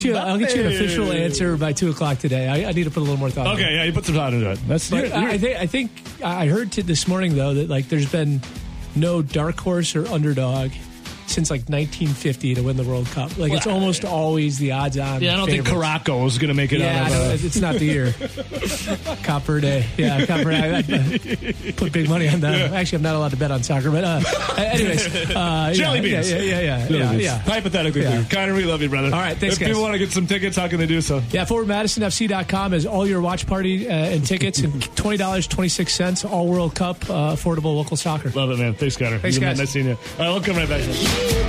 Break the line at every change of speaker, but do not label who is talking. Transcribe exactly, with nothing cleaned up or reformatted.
I'll get you an official answer by two o'clock today. I, I need to put a little more thought.
Okay,
into
yeah, you put some thought into it. That's.
But
You're, you're,
I think I think I heard t- this morning though that like there's been no dark horse or underdog since like nineteen fifty to win the World Cup. Like, well, it's almost always the odds-on.
Yeah, I don't
favorites.
think Caraco is going to make it
yeah,
out of
uh,
it.
It's not the year. Copper Day. Yeah, Copper Day. I, I put big money on that. Yeah. Actually, I'm not allowed to bet on soccer, but uh, anyways. Uh,
Jelly
yeah,
beans.
Yeah, yeah, yeah. yeah, yeah, yeah.
Hypothetically,
yeah.
Connor, we love you, brother.
All right, thanks,
If
guys.
people want to get some tickets, how can they do so?
Yeah, Fort Madison F C dot com is all your watch party uh, and tickets, and twenty dollars and twenty-six cents, all World Cup, uh, affordable local soccer.
Love it, man. Thanks, Connor.
Thanks, guys.
Nice seeing you. All right, we'll come right back.